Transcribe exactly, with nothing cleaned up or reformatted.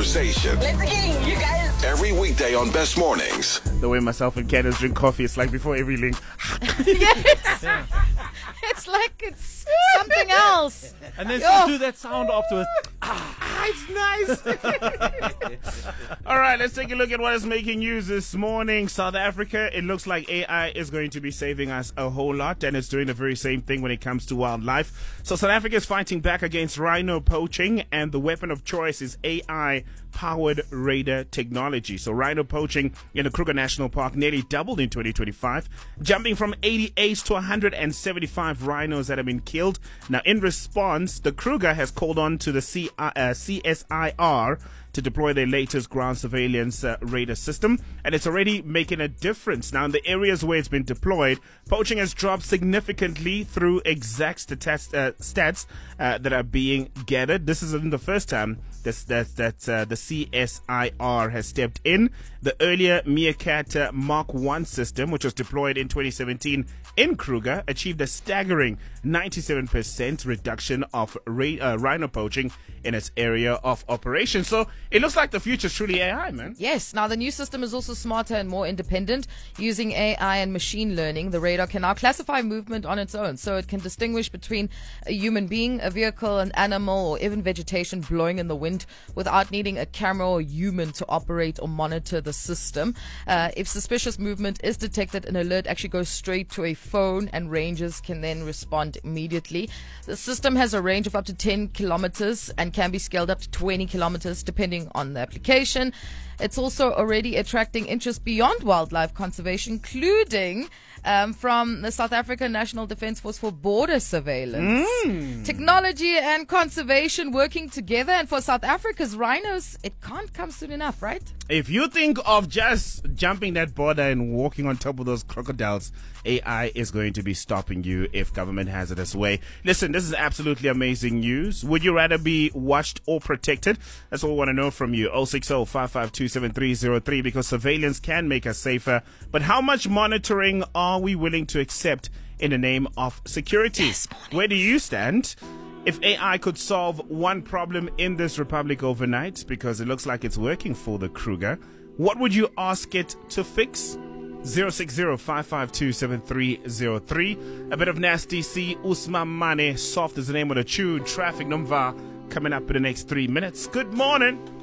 conversation. Let's begin, you guys. Every weekday on Best Mornings. The way myself and Candace drink coffee, it's like before every link. Yes. It's like it's something else. And then Yo. still do that sound afterwards. Ah, it's nice. All right, let's take a look at what is making news this morning. South Africa, it looks like A I is going to be saving us a whole lot, and it's doing the very same thing when it comes to wildlife. So South Africa is fighting back against rhino poaching, and the weapon of choice is A I-powered radar technology. So rhino poaching in the Kruger National Park nearly doubled in twenty twenty-five, jumping from eighty-eight to one hundred seventy-five rhinos that have been killed. Now, in response, the Kruger has called on to the C I, uh, C S I R to deploy their latest ground surveillance uh, radar system, and it's already making a difference. Now, in the areas where it's been deployed, poaching has dropped significantly through exact stats, uh, stats uh, that are being gathered. This isn't the first time this, that, that uh, the C S I R has stepped in. The earlier Meerkat uh, Mark one system, which was deployed in twenty seventeen in Kruger, achieved a staggering ninety-seven percent reduction of ra- uh, rhino poaching in its area of operation. So it looks like the future is truly A I, man. Yes. Now, the new system is also smarter and more independent. Using A I and machine learning, the radar can now classify movement on its own. So it can distinguish between a human being, a vehicle, an animal, or even vegetation blowing in the wind without needing a camera or human to operate or monitor the system. Uh, if suspicious movement is detected, an alert actually goes straight to a phone, and rangers can then respond immediately. The system has a range of up to ten kilometers and can be scaled up to twenty kilometers depending on the application. It's also already attracting interest beyond wildlife conservation, including um, from the South African National Defence Force for border surveillance. Mm. Technology and conservation working together, and for South Africa's rhinos, it can't come soon enough, right? If you think of just jumping that border and walking on top of those crocodiles, A I is going to be stopping you if government has it its way. Listen, this is absolutely amazing news. Would you rather be watched or protected? That's what we want to know from you. oh six oh, five five two, seven three oh three, because surveillance can make us safer. But how much monitoring are we willing to accept in the name of security? Yes, Where do you stand? If A I could solve one problem in this republic overnight, because it looks like it's working for the Kruger, what would you ask it to fix? zero six zero, five five two, seven three oh three. A bit of Nasty C, Usman Mane, Soft is the name of the tune. Traffic Numva coming up in the next three minutes. Good morning.